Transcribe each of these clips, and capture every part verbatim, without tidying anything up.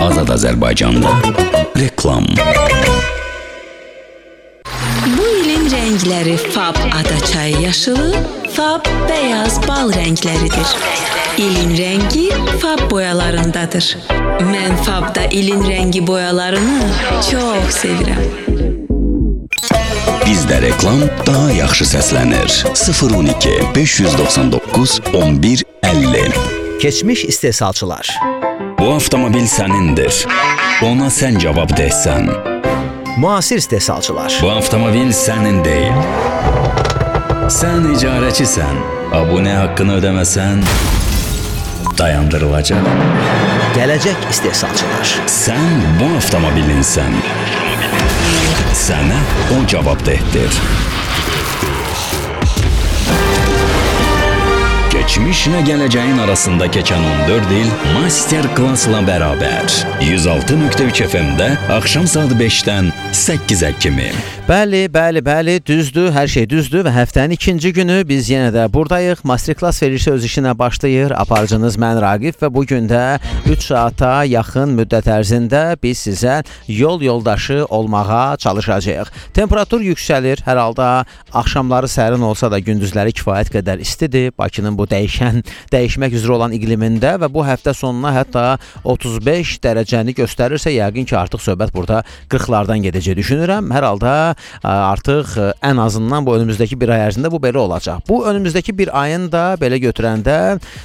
Azad Azərbaycanda reklam. Bu ilin rəngləri Fab Adaçayı yaşılı, Fab beyaz bal rəngləridir. İlin rəngi Fab boyalarındadır. Mən Fabda ilin rəngi boyalarını çox sevirəm. Bizdə reklam daha yaxşı səslənir. sıfır on iki beş yüz doxsan doqquz on bir əlli. Keçmiş istehsalçılar. Bu avtomobil sənindir. Ona sən cavab deysən. Müasir istehsalçılar. Bu avtomobil sənin deyil. Sən icarəçisən. Abunə haqqını ödəməsən dayandırılacaq. Gələcək istehsalçılar. Sən bu avtomobilinsən. Sənə o cavabdehdir. Keçmişlə gələcəyin arasında keçən on dörd il master klassla bərabər. yüz altı nöqtə üç F M-də axşam saat beşdən səkkizə kimi. Bəli, bəli, bəli, düzdür, hər şey düzdür və həftənin ikinci günü biz yenə də buradayıq. Masterclass verilişi öz işinə başlayır. Aparıcınız mən Raqif və bu gün də üç saata yaxın müddət ərzində biz sizə yol yoldaşı olmağa çalışacağıq. Temperatur yüksəlir, hər halda axşamları sərin olsa da gündüzləri kifayət qədər istidir. Bakının bu dəyişən, dəyişmək üzrə olan iqlimində və bu həftə sonuna hətta otuz beş dərəcəni göstərirsə, yəqin ki, artıq söhbət burada qırxlardan gedəcək düşünürəm. Hər halda artıq ən azından bu önümüzdəki bir ay ərzində bu belə olacaq. Bu önümüzdəki bir ayın da belə götürəndə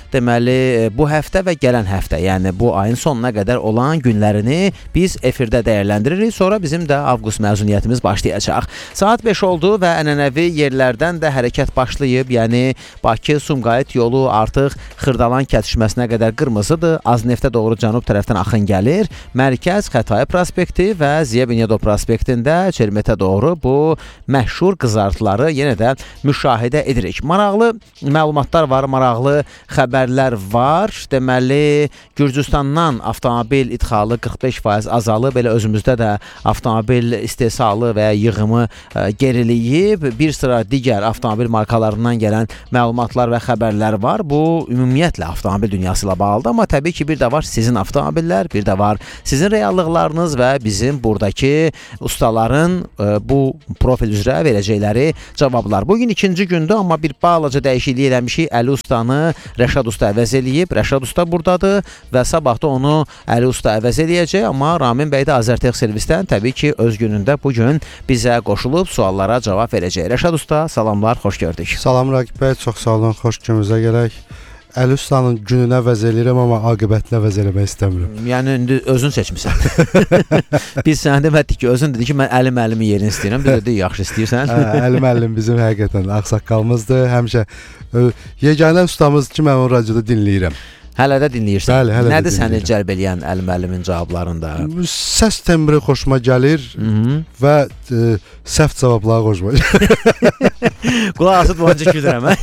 deməli bu həftə və gələn həftə, yəni bu ayın sonuna qədər olan günlərini biz efirdə dəyərləndiririk. Sonra bizim də avqust məzuniyyətimiz başlayacaq. Saat beş oldu və ənənəvi yerlərdən də hərəkət başlayıb. Yəni Bakı-Sumqayıt yolu artıq Xırdalan kəsişməsinə qədər qırmızıdır. Azneftə doğru cənub tərəfdən axın gəlir. Mərkəz Xətai prospekti və Ziya Bünyadov prospektində Çermetə doğru bu məşhur qızartıları yenə də müşahidə edirik. Maraqlı məlumatlar var, maraqlı xəbərlər var. Deməli, Gürcüstandan avtomobil idxalı qırx beş faiz azalıb, belə özümüzdə də avtomobil istehsalı və yığımı ə, geriliyib. Bir sıra digər avtomobil markalarından gələn məlumatlar və xəbərlər var. Bu, ümumiyyətlə avtomobil dünyası ilə bağlıdır, amma təbii ki, bir də var sizin avtomobillər, bir də var sizin reallıqlarınız və bizim buradakı ustaların ə, bu profil üzrə verəcəkləri cavablar. Bugün ikinci gündür, amma bir balaca dəyişiklik eləmişik. Əli Ustanı Rəşad Usta əvəz eləyib. Rəşad Usta buradadır və sabah da onu Əli Usta əvəz eləyəcək. Amma Ramin bəy də Azərtex servisdən təbii ki, öz günündə bugün bizə qoşulub suallara cavab verəcək. Rəşad Usta, salamlar, xoş gördük. Salam Raqib bəy, çox sağ olun, xoş gününüzə gələk. Əli Ustanın gününə əvəz eləyirəm, amma aqibətinə əvəz eləmək istəmirəm. Yəni, indi özün seçmisən. Biz sənə demədik ki, özün dedi ki, mən Əli müəllimi yerini istəyirəm. Biz dedik, yaxşı istəyirsən. Hə, Əli müəllim bizim həqiqətən ağsaqqalımızdır. Həmişə yeganə ustamız ki, mən onu radioda dinləyirəm. Hələ də dinləyirsən. Bəli, hələ Nədir də səni cəlb eləyən Əli müəllimin cavablarında? Səs tembri xoşuma gəlir. Hı -hı. Və e, səhv cavablara xoşuma gəlir. Qulaq asıb boncuk güdürəm, hə?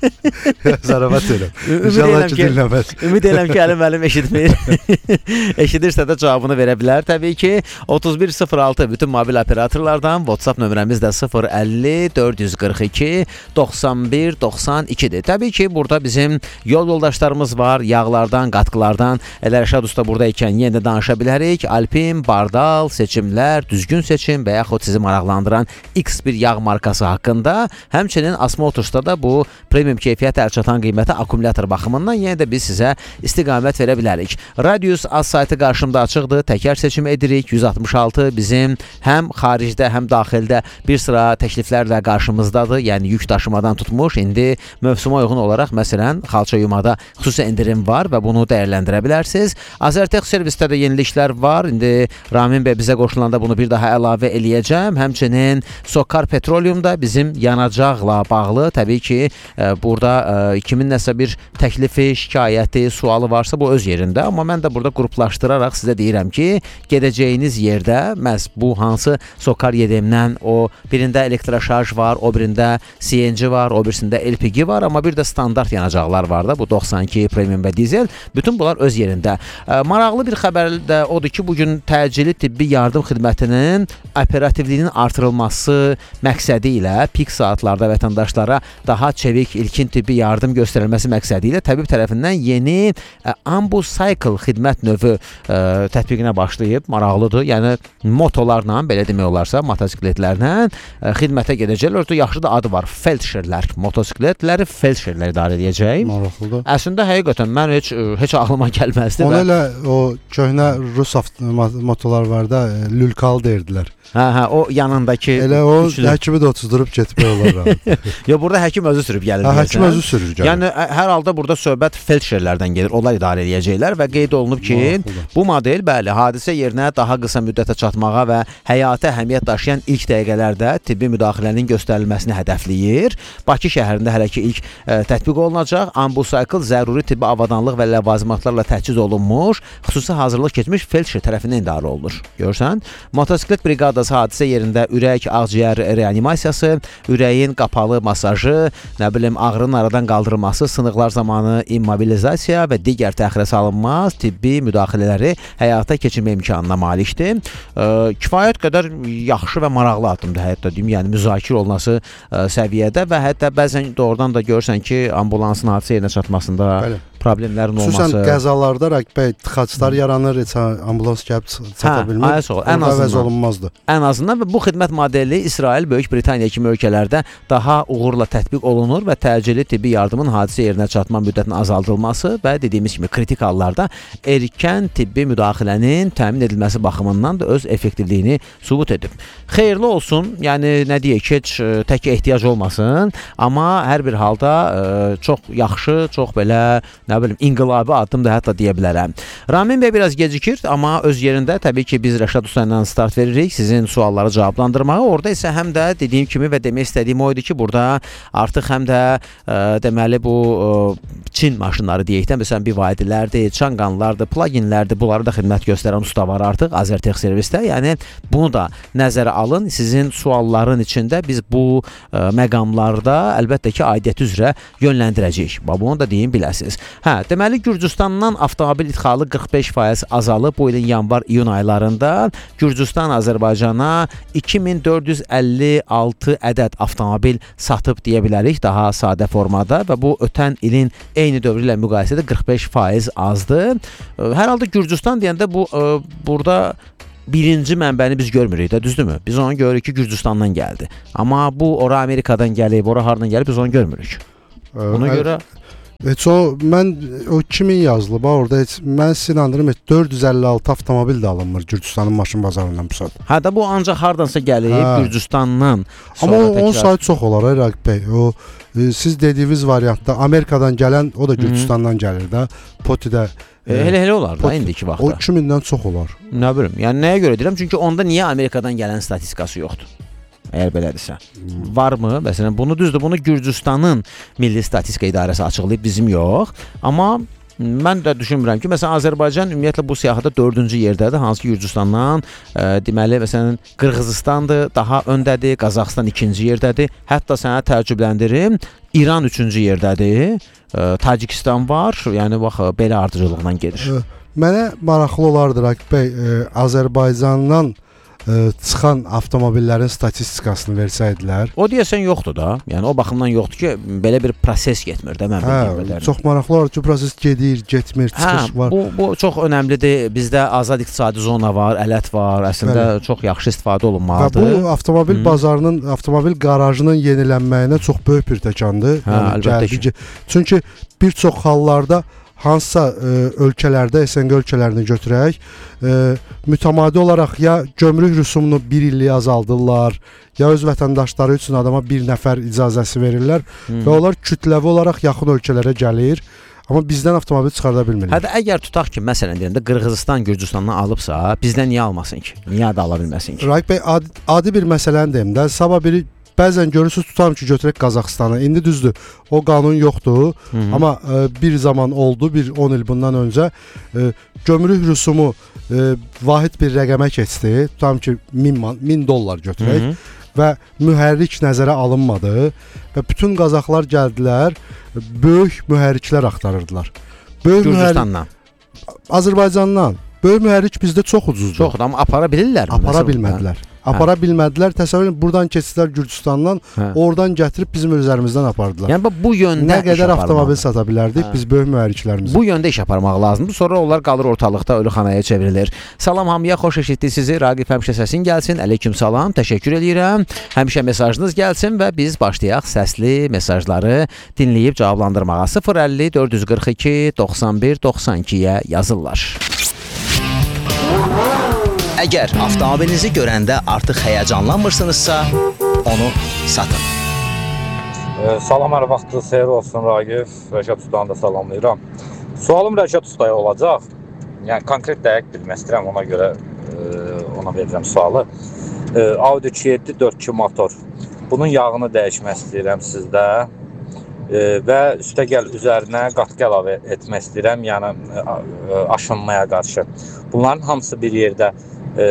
Zarabat edirəm. İnşallah ki, dinləməz. Ümid edirəm ki, Əli müəllim eşitmir. Eşidirsə də cavabını verə bilər. Təbii ki, otuz bir sıfır altı bütün mobil operatorlardan, WhatsApp nömrəmiz də sıfır əlli dörd yüz qırx iki doxsan bir doxsan ikidir. Təbii ki, burada bizim yol yoldaşlarımız var. Yağlardan, qatqılardan Əli Rəşad Usta burada ikən yenə də danışa bilərik. Alpin, Bardal, seçimlər, düzgün seçim və yaxud sizi maraqlandıran X bir yağ markası haqqında. Həmçinin Asmotorsda da bu premium keyfiyyət əlçatan qiyməti akkumulyator baxımından yenə də biz sizə istiqamət verə bilərik. Radius az saytı qarşımda açıqdır. Təkər seçim edirik. yüz altmış altı bizim həm xaricdə, həm daxildə bir sıra təkliflərlə qarşımızdadır. Yəni yük daşımadan tutmuş. İndi mövsümə uyğun olaraq məsələn xalça yumada xüsusi indirim var və bunu dəyərləndirə bilərsiniz. Azərtex servisdə də yeniliklər var. İndi Ramin bəy bizə qoşulanda bunu bir daha əlavə eləyəcəm. Həmçinin Sokar Petroleumda bizim yanacaqla bağlı təbii ki, e, burada e, kimin nəsə bir təklifi, şikayəti, sualı varsa bu öz yerində. Amma mən də burada qruplaşdıraraq sizə deyirəm ki, gedəcəyiniz yerdə məhz bu hansı Sokar Y D M-dən o birində elektroşarj var, o birində C N G var, o birisində L P G var, amma bir də standart yanacaqlar var da. Bu doxsan iki premium və dizel, bütün bunlar öz yerində. Maraqlı bir xəbər də odur ki, bugün təcili tibbi yardım xidmətinin operativliyinin artırılması məqsədi ilə pik saatlarda vətəndaşlara daha çevik, ilkin tibbi yardım göstərilməsi məqsədi ilə təbib tərəfindən yeni AmbuCycle xidmət növü ə, tətbiqinə başlayıb. Maraqlıdır. Yəni motolarla, belə demək olarsa, motosikletlərlə ə, xidmətə gedəcəklər. Orada yaxşı da adı var. Felçerlər. Motosikletləri felçerlər idarə edəcək. Maraqlıdır. Əslində həqiqətən mən heç heç ağlıma gəlməzdi. Ona elə o köhnə Rus motolar var da, lülkal deyirdilər. Hə, hə, o yanındakı elə o üçlü. Həkimi də oturdurub getmək olar. Yo, burada həkim özü sürüb gəlir. Hə, həkim özü sürür gəlir. Yəni hər halda burada söhbət felçerlərdən gedir. Onlar idarə edəcəklər və qeyd olunub ki, Maraqlıdır. Bu model bəli, hadisə yerinə daha qısa müddətə çatmağa və həyati əhəmiyyət daşıyan ilk dəqiqələrdə tibbi müdaxilənin göstərilməsini hədəfləyir. Bakı şəhərində hələ ki ilk ə, tətbiq olunacaq. AmbuCycle zəruri tibbi avadanlıq və ləvazimatlarla təchiz olunmuş, xüsusi hazırlıq keçmiş felçer tərəfindən idarə olunur. Görürsən? Motosiklet briqadası hadisə yerində ürək, ağciyər reanimasiyası, ürəyin qapalı masajı, nə bilim ağrının aradan qaldırılması, sınıqlar zamanı immobilizasiya və digər təxirə salınmaz tibbi müdaxilələri həyata keçirmə imkanına malikdir. E, kifayət qədər yaxşı və maraqlı addımdır, hətta deyim, yəni müzakirə olunması e, səviyyədə və hətta bəzən doğrudan da görürsən ki, ambulansın hadisə yerinə çatmasında Bəli. Problemlərin olması. Xüsusən qəzalarda rəqbəy tıxaclar yaranır, heç ambulans gəlib çata bilmir. Hə, ən azından olunmazdı. Ən azından və bu xidmət modeli İsrail, Böyük Britaniya kimi ölkələrdə daha uğurla tətbiq olunur və təcili tibbi yardımın hadisə yerinə çatma müddətinin azaldılması və dediyimiz kimi kritik hallarda erkən tibbi müdaxilənin təmin edilməsi baxımından da öz effektivliyini sübut edib. Xeyirli olsun, yəni nə deyək ki, heç tək ehtiyac olmasın, amma hər bir halda ə, çox yaxşı, çox belə nə bilim, inqilabi addım da hətta deyə bilərəm. Ramin bəy biraz gecikir, amma öz yerində təbii ki, biz Rəşad Usta ilə start veririk sizin sualları cavablandırmağa. Orada isə həm də dediyim kimi və demək istədiyim o idi ki, burada artıq həm də ə, deməli bu ə, Çin maşınları deyək də, məsələn, B Y D-lərdir, Changanlardır, pluginlərdir, bunları da xidmət göstərən usta var artıq Azertech servisdə. Yəni bunu da nəzərə alın. Sizin sualların içində biz bu ə, məqamlarda əlbəttə ki, aidiyyəti üzrə yönləndirəcəyik. Bunu da deyim biləsiniz. Hə, deməli Gürcüstandan avtomobil idxalı qırx beş faiz azalıb. Bu ilin yanvar-iyun aylarında Gürcüstan Azərbaycana iki min dörd yüz əlli altı ədəd avtomobil satıb deyə bilərik daha sadə formada və bu ötən ilin eyni dövrü ilə müqayisədə qırx beş faiz azdır. Hər halda Gürcüstan deyəndə bu burada birinci mənbəni biz görmürük də, düzdürmü? Biz onu görürük ki, Gürcüstandan gəldi. Amma bu ora Amerikadan gəlib, ora hardan gəlib biz onu görmürük. Ona görə Heç o, mən o kimin yazılıb, orada heç, mən sizin inandırım, heç dörd yüz əlli altı avtomobil də alınmır Gürcüstanın maşın bazarından bu saat. Hə də bu ancaq hardansa gəlib, hə. Gürcüstandan. Amma on sayt çox olar, Rəqib bəy. O, e, siz dediyiniz variantda Amerikadan gələn, o da Gürcüstandan Hı -hı. gəlir də, Potidə. E, elə-elə olar da, indiki vaxtda. O iki mindən çox olar. Nə bilim, yəni nəyə görə deyirəm? Çünki onda niyə Amerikadan gələn statistikası yoxdur? Əgər belədirsə. Hmm. Varmı? Məsələn, bunu düzdür, bunu Gürcüstanın Milli Statistika İdarəsi açıqlayıb, bizim yox. Amma mən də düşünmürəm ki, məsələn, Azərbaycan ümumiyyətlə bu siyahıda dördüncü yerdədir, hansı ki Gürcüstandan, e, deməli, məsələn, Qırğızıstandır, daha öndədir, Qazaxıstan ikinci yerdədir. Hətta sənə təəccübləndirim, İran üçüncü yerdədir, e, Tacikistan var, yəni bax, belə ardıcılıqla gedir. Mənə maraqlı olardı, Rəqib bəy, e, Azərbaycandan Ə, çıxan avtomobillərin statistikasını versəydilər. O deyəsən yoxdur da. Yəni o baxımdan yoxdur ki, belə bir proses getmir də mən bildiyim qədərilə. Çox maraqlı olur ki, proses gedir, getmir, çıxış hə, var. Bu bu çox önəmlidir. Bizdə azad iqtisadi zona var, ələt var. Əslində Bəli. Çox yaxşı istifadə olunmalıdır. Və bu avtomobil Hı. bazarının, avtomobil qarajının yenilənməyinə çox böyük bir təkandır. Hə, yəni, əlbəttə ki. Çünki bir çox hallarda hansısa e, ölkələrdə, S N G ölkələrini götürək, e, mütəmadi olaraq ya gömrük rüsumunu bir illik azaldırlar, ya öz vətəndaşları üçün adama bir nəfər icazəsi verirlər hmm. və onlar kütləvi olaraq yaxın ölkələrə gəlir. Amma bizdən avtomobil çıxarda bilmirlər. Hətta əgər tutaq ki, məsələn deyəndə Qırğızıstan Gürcüstandan alıbsa, bizdən niyə almasın ki? Niyə də ala bilməsin ki? Rəqib bəy, adi, adi bir məsələni deyim də, sabah biri bəzən görürsüz, tutalım ki, götürək Qazaxıstanı. İndi düzdür, o qanun yoxdur. Hı -hı. Amma e, bir zaman oldu, bir on il bundan öncə e, gömrük rüsumu e, vahid bir rəqəmə keçdi. Tutalım ki, min dollar götürək. Hı -hı. Və mühərrik nəzərə alınmadı və bütün Qazaxlar gəldilər, böyük mühərriklər axtarırdılar. Böyük mühərrik Gürcüstandan. Azərbaycandan böyük mühərrik bizdə çox ucuzdur. Çox da amma apara bilirlər. Apara bilmədilər. Apara bilmədilər. Təsəvvür edin, buradan keçdilər Gürcüstandan, Hə. oradan gətirib bizim üzərimizdən apardılar. Yəni bu yöndə Nə qədər iş avtomobil aparmalı. sata bilərdik Hə. biz böyük mühərriklərimiz. Bu yöndə iş aparmaq lazımdır. Sonra onlar qalır ortalıqda ölüxanaya çevrilir. Salam hamıya, xoş eşitdik sizi. Raqib həmişə səsin gəlsin. Aleyküm salam. Təşəkkür edirəm. Həmişə mesajınız gəlsin və biz başlayaq səsli mesajları dinləyib cavablandırmağa. sıfır əlli dörd yüz qırx iki doxsan bir doxsan ikiyə yazırlar. Əgər avtomobilinizi görəndə artıq həyəcanlanmırsınızsa, onu satın. Ee, salam, hər vaxtınız xeyir olsun Raqif. Rəşad Ustanı da salamlayıram. Sualım Rəşad Ustaya olacaq. Yəni konkret dəqiq bilmək istəyirəm, ona görə e, ona verirəm sualı. E, Audi Q yeddi dörd iki motor. Bunun yağını dəyişmək istəyirəm sizdə. E, və üstəgəl üzərinə qatqı əlavə etmək istəyirəm, yəni e, aşınmaya qarşı. Bunların hamısı bir yerdə e,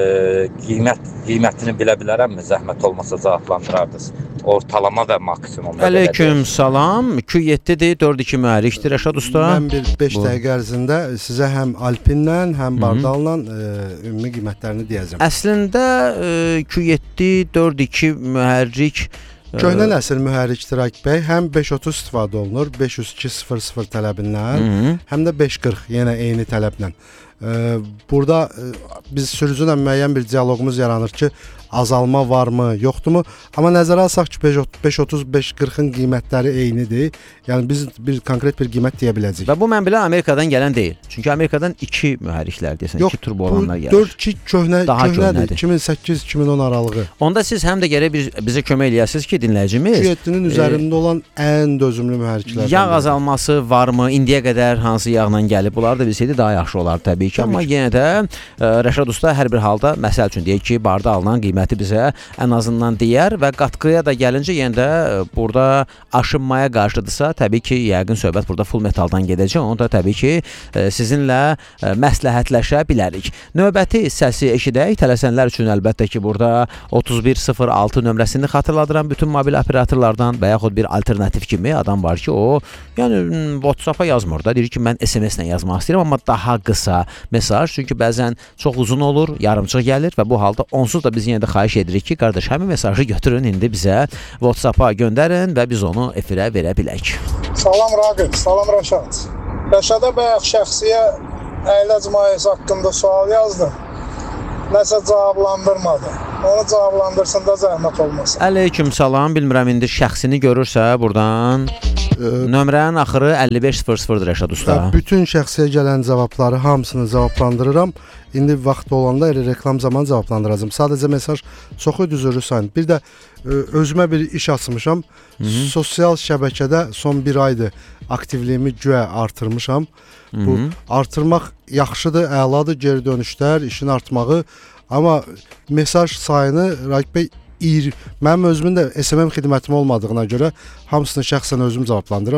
qiymət qiymətini bilə bilərəmmi? Zəhmət olmasa cavablandırardınız. Ortalama və maksimum. Aleyküm salam. Q yeddidir, dörd iki mühərrikdir Rəşad Usta. Mən bir beş dəqiqə ərzində sizə həm Alpinlə, həm Bardalla e, ümumi qiymətlərini deyəcəm. Əslində e, Q yeddi dörd iki mühərrik Köhnə nəsil mühərrikdir Raqib bəy, həm beş otuz istifadə olunur, beş yüz iki sıfır sıfır tələbindən, Hı -hı. həm də beş qırx yenə eyni tələblə. Ee, burada e, biz sürücü ilə müəyyən bir dialoqumuz yaranır ki, azalma varmı, yoxdurmu? Amma nəzərə alsaq ki, beş otuz beş qırxın qiymətləri eynidir. Yəni biz bir konkret bir qiymət deyə biləcəyik. Və bu mən bilən Amerikadan gələn deyil. Çünki Amerikadan iki mühərriklər deyəsən, Yox, iki turbo olanlar gəlir. dörd iki köhnə, Daha köhnədir. köhnədir. iki min səkkiz iki min on aralığı. Onda siz həm də gərək biz, bizə kömək eləyəsiniz ki, dinləyicimiz Q yeddinin üzərində olan ən dözümlü mühərriklərdən. Yağ azalması varmı? İndiyə qədər hansı yağla gəlib? Bunlar da bilsəydi daha yaxşı olar təbii ki. Təbii Amma ki. yenə də ə, Rəşad Usta hər bir halda məsəl üçün deyək ki, barda alınan qiyməti bizə ən azından deyər və qatqıya da gəlincə yenə də burada aşınmaya qarşıdırsa, təbii ki, yəqin söhbət burada full metaldan gedəcək. Onu da təbii ki, sizinlə məsləhətləşə bilərik. Növbəti səsi eşidək. Tələsənlər üçün əlbəttə ki, burada otuz bir sıfır altı nömrəsini xatırladıram bütün mobil operatorlardan və yaxud bir alternativ kimi adam var ki, o yəni WhatsApp-a yazmır da, deyir ki, mən S M S-lə yazmaq istəyirəm, amma daha qısa mesaj, çünki bəzən çox uzun olur, yarımçıq gəlir və bu halda onsuz da biz yenə də xahiş edirik ki, qardaş, həmin mesajı götürün, indi bizə WhatsApp-a göndərin və biz onu efirə verə bilək. Salam Raqib, salam Rəşad. Rəşada bayaq şəxsiyə əyləc mayesi haqqında sual yazdım. Nəsə cavablandırmadı. Onu cavablandırsın da zəhmət olmasın. Aleyküm salam. Bilmirəm indi şəxsini görürsə buradan nömrənin axırı əlli beş sıfır sıfırdır Rəşad Usta. Bütün şəxsiyə gələn cavabları hamısını cavablandırıram. İndi vaxt olanda elə reklam zamanı cavablandıracağam. Sadəcə mesaj çox üzürlü sayın. Bir də özümə bir iş açmışam. Hı -hı. Sosial şəbəkədə son bir aydır aktivliyimi güya artırmışam. Hı -hı. Bu artırmaq yaxşıdır, əladır, geri dönüşlər, işin artmağı. Amma mesaj sayını Raqib bəy İr, mənim özümün də S M M xidmətim olmadığına görə hamısını şəxsən özüm cavablandırıram.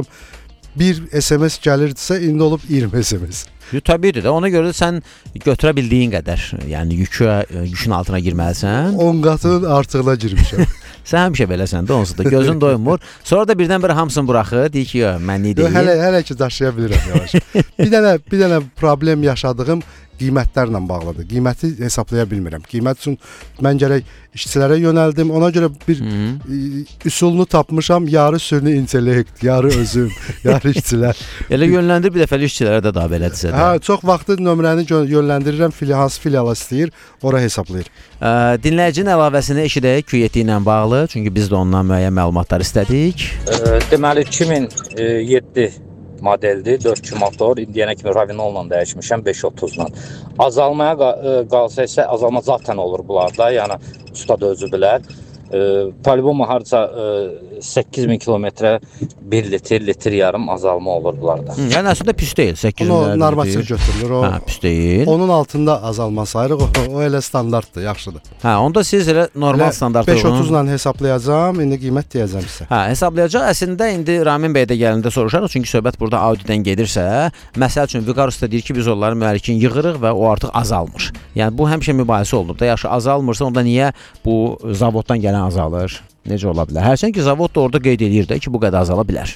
Bir S M S gəlirdisə, indi olub iyirmi S M S. Təbiidir də, ona görə də sən götürə bildiyin qədər, yəni yükü, yükün altına girməlisən. on qatının artığına girmişəm. Sən həmişə beləsən də, onsuz da gözün doymur. Sonra da birdən-birə hamısını buraxır, deyir ki, mənlik deyil. Hələ hələ ki daşıya bilirəm yavaş. bir dənə bir dənə problem yaşadığım qiymətlərlə bağlıdır. Qiyməti hesablaya bilmirəm. Qiymət üçün mən gərək işçilərə yönəldim. Ona görə bir Hı -hı. üsulunu tapmışam. Yarı süni intellekt, yarı özüm, yarı işçilər. Elə yönləndir bir dəfəli işçilərə də daha belədirsə də. Hə, çox vaxtı nömrəni yönləndirirəm. Fili hansı filiala istəyir, ora hesablayır. Ə, dinləyicinin əlavəsini eşidək Q yeddi ilə bağlı. Çünki biz də ondan müəyyən məlumatlar istədik. E, deməli iki min yeddi modeldir, dörd iki motor, indiyənə kimi Ravinolla dəyişmişəm beş otuzla. Azalmaya qalsa isə azalma zaten olur bunlarda, yəni usta da özü bilər. E, Poliboma harca e, səkkiz min kilometrə bir litr, litr yarım azalma olur bunlarda. Hı, yəni əslində pis deyil, səkkiz min normativ götürülür o. Hə, pis deyil. Onun altında azalma sayırıq, o, o elə standartdır, yaxşıdır. Hə, onda siz elə normal standartı beş otuzla hesablayacağam, indi qiymət deyəcəm sizə. Hə, hesablayacaq. Əslində indi Ramin bəy də gəlində soruşarıq, çünki söhbət burada Audidən gedirsə, məsəl üçün Viqarus da deyir ki, biz onların mühərrikini yığırıq və o artıq azalmış. Yəni bu həmişə mübahisə olunub da, yaxşı azalmırsa onda niyə bu zavoddan gələn azalır? Necə ola bilər? Hərçənd ki, zavod da orada qeyd edir də ki, bu qədər azala bilər.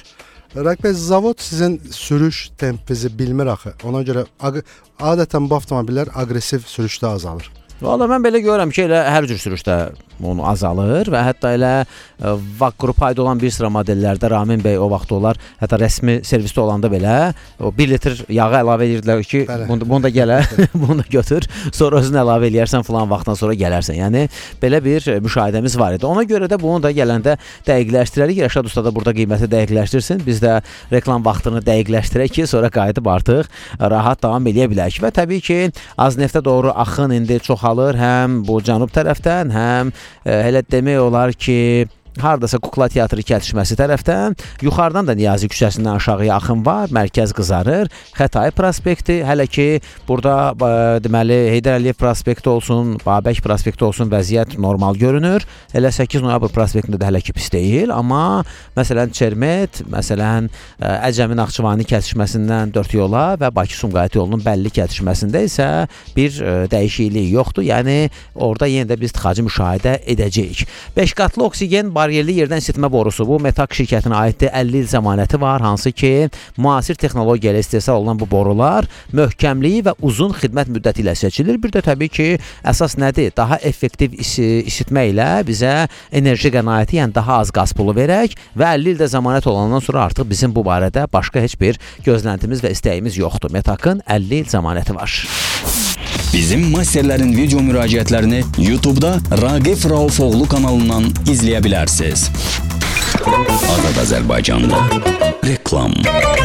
Rəqbə zavod sizin sürüş tempinizi bilmir axı. Ona görə adətən bu avtomobillər aqressiv sürüşdə azalır. Valla mən belə görürəm ki, elə hər cür sürüşdə onu azalır və hətta elə VAK qrupu aid olan bir sıra modellərdə Ramin bəy o vaxt olar, hətta rəsmi servisdə olanda belə o bir litr yağı əlavə edirdilər ki, bunu, bunu da gələ, bunu da götür, sonra özün əlavə eləyərsən filan vaxtdan sonra gələrsən. Yəni belə bir müşahidəmiz var idi. Ona görə də bunu da gələndə dəqiqləşdirərik. Rəşad usta da burada qiyməti dəqiqləşdirsin. Biz də reklam vaxtını dəqiqləşdirək ki, sonra qayıdıb artıq rahat davam edə bilək. Və təbii ki, az neftə doğru axın indi çoxalır, həm bu cənub tərəfdən, həm e, elə demək olar ki, hardasa Kukla Teatrı kəsişməsi tərəfdən, yuxarıdan da Niyazi küçəsindən aşağıya axın var, mərkəz qızarır, Xətai prospekti, hələ ki burada ə, deməli Heydər Əliyev prospekti olsun, Babək prospekti olsun, vəziyyət normal görünür. Elə səkkiz noyabr prospektində də hələ ki pis deyil, amma məsələn Çermet, məsələn ə, Əcəmi Naxçıvani kəsişməsindən dörd yola və Bakı-Sumqayıt yolunun Bəlli kəsişməsində isə bir ə, dəyişiklik yoxdur. Yəni orada yenə də biz tıxacı müşahidə edəcəyik. beş qatlı oksigen bariyerli yerdən isitmə borusu, bu Metak şirkətinə aiddir, əlli il zəmanəti var, hansı ki, müasir texnologiya ilə istehsal olunan bu borular möhkəmliyi və uzun xidmət müddəti ilə seçilir. Bir də təbii ki, əsas nədir? Daha effektiv isitmə ilə bizə enerji qənaəti, yəni daha az qaz pulu verək və əlli ildə zəmanət olandan sonra artıq bizim bu barədə başqa heç bir gözləntimiz və istəyimiz yoxdur. Metakın əlli il zəmanəti var. Bizim masterlərin video müraciətlərini YouTube'da Raqif Raufoğlu kanalından izləyə bilərsiniz. Azad Azərbaycanda reklam.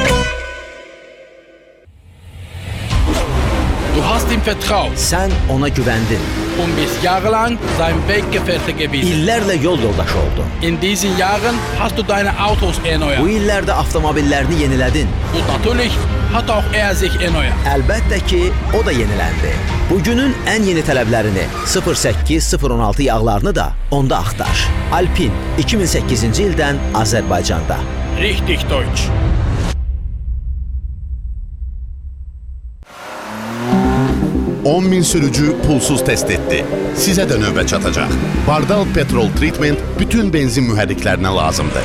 Du hast ihm vertraut. Sən ona güvəndin. Und bist jahrelang sein Weggefährte gewesen. İllərlə yol yoldaşı oldun. In diesen Jahren hast du deine Autos erneuert. Bu illərdə avtomobillerini yenilədin. Und natürlich hat auch er sich erneuert. Əlbəttə ki, o da yeniləndi. Bugünün ən yeni tələblərini sıfır səkkiz sıfır on altı yağlarını da onda axtar. Alpin iki min səkkizinci ildən Azərbaycanda. Richtig Deutsch. on min sürücü pulsuz test etdi. Sizə də növbə çatacaq. Bardal Petrol Treatment bütün benzin mühərriklərinə lazımdır.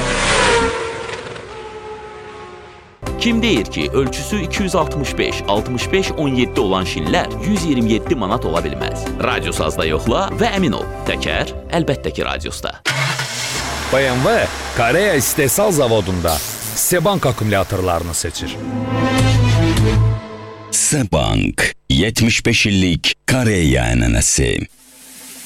Kim deyir ki, ölçüsü iki yüz altmış beş altmış beş on yeddi olan şinlər yüz iyirmi yeddi manat ola bilməz. Radiosazda yoxla və əmin ol. Təkər, əlbəttə ki, radiosda. B M W Koreya istehsal zavodunda Sebank akkumulyatorlarını seçir. Sebank yetmiş beş illik Koreya ənənəsi.